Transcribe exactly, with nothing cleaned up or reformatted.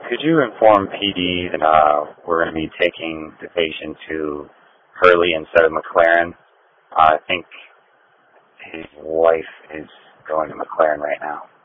could you inform P D that uh, we're going to be taking the patient to Hurley instead of McLaren? Uh, I think his wife is going to McLaren right now.